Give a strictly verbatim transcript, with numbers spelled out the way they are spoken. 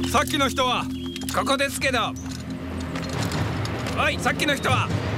さっきの人はここですけど。おい、さっきの人は